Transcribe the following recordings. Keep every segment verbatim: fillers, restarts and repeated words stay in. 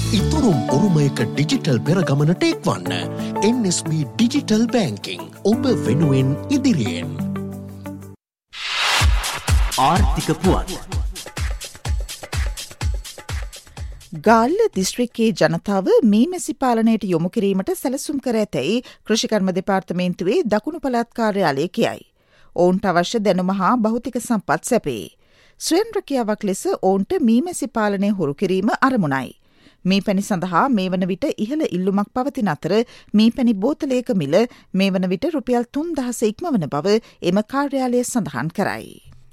ඉතුරුම් උරුමයක digital පෙරගමනට එක්වන්න. එන් S B digital බැංකිං ඔබ වෙනුවෙන් ඉදිරියෙන්. ආර්ථික පුවත්. ගාල්ල දිස්ත්‍රික්කයේ ජනතාව මීමැසි පාලනයට යොමු කිරීමට සැලසුම් කර ඇතැයි කෘෂිකර්ම දෙපාර්තමේන්තුවේ දකුණු පළාත් කාර්යාලය කියයි. ඔවුන්ට අවශ්‍ය දැනුම හා භෞතික සම්පත් සැපේ. ස්වයං රැකියාවක් ලෙස ඔවුන්ට මීමැසි පාලනය හුරු කිරීම අරමුණයි. මේ පැණි සඳහා මේ වන විට ඉහළ ඉල්ලුමක් පවතින අතර මේ පැණි බෝතලයක මිල මේ වන විට රුපියල් තුන්දහස ඉක්මවන බව එම කාර්යාලය සඳහන් කරයි.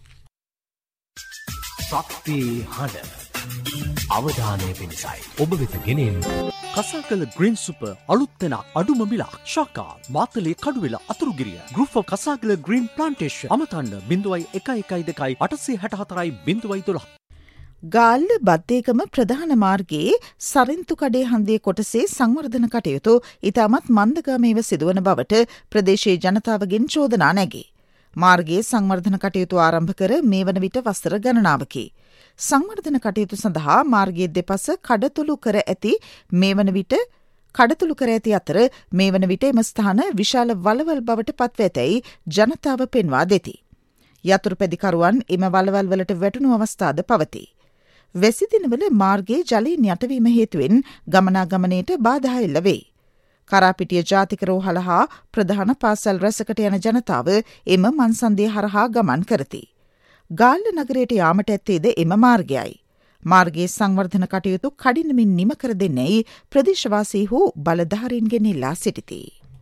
ශක්තිය හඬ අවධානය පිණිසයි ඔබ වෙත ගෙනෙන් කසාකල ග්‍රීන් සුපර් අලුත්වෙන අඩුම මිලක් ශාකා Matale Kaduwela Athurugiriya group of කසාකල green plantation අමතන්න බිංදුවයි එකයි එකයි දෙකයි අටසිය හැට හතරයි බිංදුවයි දොළහ. ගාල්ල බද්දේගම ප්‍රධාන මාර්ගයේ සරින්තු කඩේ හන්දියේ කොටසේ සංවර්ධන කටයුතු ඉතාමත් මන්දගාමීව සිදුවන බවට ප්‍රදේශයේ ජනතාවගෙන් චෝදනා නැගේ. මාර්ගයේ සංවර්ධන කටයුතු ආරම්භ කර මේ වන විට වසර ගණනාවකි. සංවර්ධන කටයුතු සඳහා මාර්ගයේ දෙපස කඩතුළු කර ඇති මේ වන විට කඩතුළු කර ඇති අතර මේ වන විට එම ස්ථාන විශාල වලවල් බවට පත්ව ඇතැයි ජනතාව පෙන්වා දෙති. යතුරුපැදිකරුවන් එම වලවල් වලට වැටුණු අවස්ථාද පවතී. වැසි දිනවල මාර්ගයේ ජලයෙන් යටවීම හේතුවෙන් ගමනාගමනයට බාධා එල්ල වේ. කරාපිටිය ජාතික රෝහල හා ප්‍රධාන පාසල් රැසකට යන ජනතාව එම මන්සන්දිය හරහා ගමන් කරති. ගාල්ල නගරයට යාමට ඇත්තේද එම මාර්ගයයි. මාර්ගයේ සංවර්ධන කටයුතු කඩිනමින් නිම කර දෙන්නැයි ප්‍රදේශවාසීහු බලධාරීන්ගෙන් ඉල්ලා සිටිති.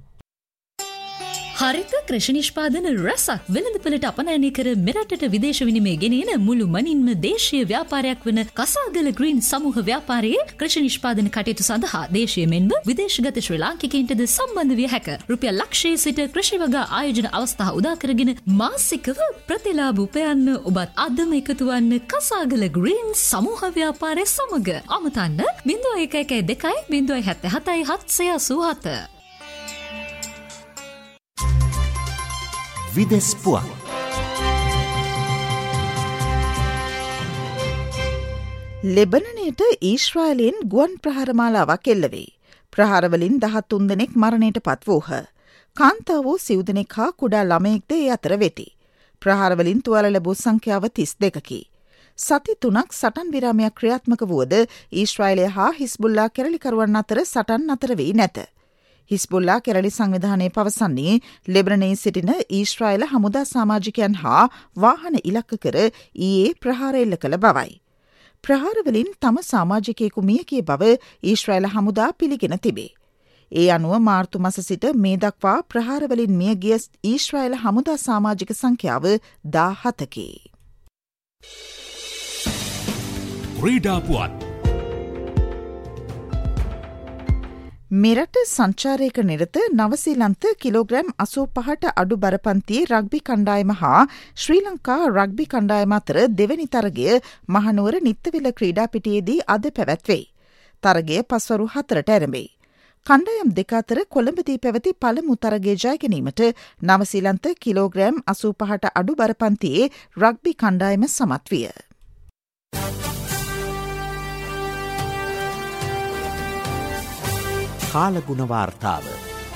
හරිත කෘෂි නිෂ්පාදන රැසක් වෙළඳපළට අපනයනය කර මෙරටට විදේශ විනිමය ගෙනෙන මුළු මනින්ම දේශීය ව්‍යාපාරයක් වන කසාගල ග්‍රීන් සමූහ ව්‍යාපාරයේ කෘෂි නිෂ්පාදන කටයුතු සඳහා දේශීය මෙන්ම විදේශගත ශ්‍රී ලාංකිකයින්ටද සම්බන්ධ විය හැක. රුපියල් ලක්ෂයේ සිට කෘෂි වගා ආයෝජන අවස්ථා උදා කරගෙන මාසිකව ප්‍රතිලාභ උපයන්න ඔබත් අදම එකතු වන්න කසාගල ග්‍රීන් සමූහ ව්‍යාපාරය සමග. අමතන්න බිංදුව එක එක දෙකයි බිංදුව හැත්ත හතයි හත්සය අසූ හත. විදෙස් පුවත්. ලෙබනනයට ඊශ්‍රායලයෙන් ගුවන් ප්‍රහාරමාලාවක් එල්ලවේ. ප්‍රහාරවලින් දහතුන් දෙනෙක් මරණයට පත් වූහ. කාන්තාවෝ සිව් දෙනෙක් හා කුඩා ළමයෙක්ද ඒ අතර වෙති. ප්‍රහාරවලින් තුවාල ලැබූ සංඛ්‍යාව තිස් දෙකකි. සති තුනක් සටන් විරාමයක් ක්‍රියාත්මක වුවද ඊශ්‍රායලය හා හිස්බුල්ලා කෙරළිකරුවන් අතර සටන් අතර වී නැත. හිස්බුල්ලා කෙරළි සංවිධානය පවසන්නේ ලෙබනනයේ සිටින ඊශ්‍රායල හමුදා සමාජිකයන් හා වාහන ඉලක්ක කර ඊයේ ප්‍රහාර එල්ල කළ බවයි. ප්‍රහාරවලින් තම සමාජිකයෙකු මිය ගිය බව ඊශ්‍රායල හමුදා පිළිගෙන තිබේ. ඒ අනුව මාර්තු මස සිට මේ දක්වා ප්‍රහාරවලින් මිය ගිය ඊශ්‍රායල හමුදා සමාජික සංඛ්‍යාව දාහතකි. ක්‍රීඩා පුවත්. මෙරට සංචාරයක නිරත නවසීලන්ත කිලෝග්‍රෑම් අසූ පහට අඩු බරපන්තියේ රග්බි කණ්ඩායම හා ශ්‍රී ලංකා රග්බි කණ්ඩායම අතර දෙවැනි තරගය මහනුවර නිත්තවිල ක්‍රීඩාපිටියේදී අද පැවැත්වේ. තරගය පස්වරු හතරට ඇරඹේ. කණ්ඩායම් දෙක අතර කොළඹදී පැවති පළමු තරගය ජය ගැනීමට නවසීලන්ත කිලෝග්‍රෑම් අසූ පහට අඩු බරපන්තියේ රග්බි කණ්ඩායම සමත් විය. කාලගුණ වාර්තාව.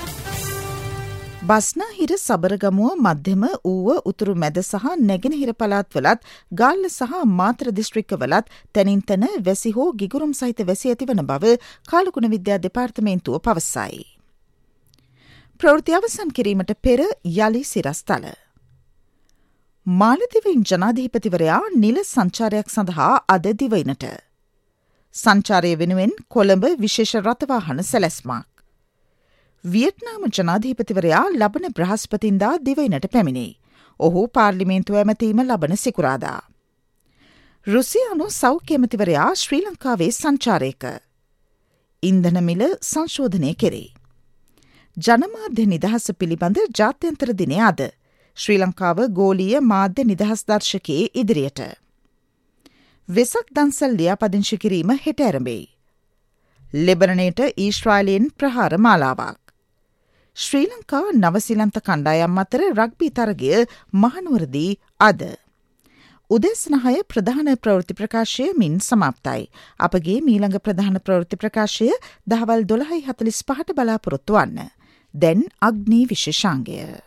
බස්නාහිර සබරගමුව මධ්‍යම ඌව උතුරු මැද සහ නැගෙනහිර පළාත්වලත් ගාල්ල සහ මාතර දිස්ත්‍රික්කවලත් තැනින් තැන වැසි හෝ ගිගුරුම් සහිත වැසි ඇතිවන බව කාලගුණ විද්‍යා දෙපාර්තමේන්තුව පවසයි. ප්‍රවෘත්ති අවසන් කිරීමට පෙර යලි සිරස්තල. මාලදිවයින් ජනාධිපතිවරයා නිල සංචාරයක් සඳහා අද දිවයිනට. සංචාරය වෙනුවෙන් කොළඹ විශේෂ රථවාහන සැලැස්මක්. වියට්නාම ජනාධිපතිවරයා ලබන බ්‍රහස්පතින්දා දිවයිනට පැමිණේ. ඔහු පාර්ලිමේන්තුව ඇමතීම ලබන සිකුරාදා. රුසියානු සෞඛ්‍ය ඇමතිවරයා ශ්‍රී ලංකාවේ සංචාරයක. ඉන්ධන මිල සංශෝධනය කෙරේ. ජනමාධ්‍ය නිදහස පිළිබඳ ජාත්‍යන්තර දිනය අද. ශ්‍රී ලංකාව ගෝලීය මාධ්‍ය නිදහස් දර්ශකයේ ඉදිරියට. වෙසක් දන්සල් ලියාපදිංචි කිරීම හෙට ඇරඹේ. ලෙබනනයට ඊශ්‍රායලයෙන් ප්‍රහාර මාලාවක්. ශ්‍රී ලංකා නවසිලන්ත කණ්ඩායම් අතර රග්බි තරගය මහනුවරදී අද. උදෙස්නහය ප්‍රධාන ප්‍රවෘත්ති ප්‍රකාශය මින් සමාප්තයි. අපගේ මීළඟ ප්‍රධාන ප්‍රවෘත්ති ප්‍රකාශය දහවල් දොළහයි හතලිස් පහට බලාපොරොත්තු වන්න. දැන් අග්නී විශේෂාංගය.